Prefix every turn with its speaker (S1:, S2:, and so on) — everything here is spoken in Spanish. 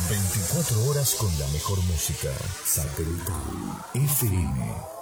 S1: 24 horas con la mejor música. Satelital FM.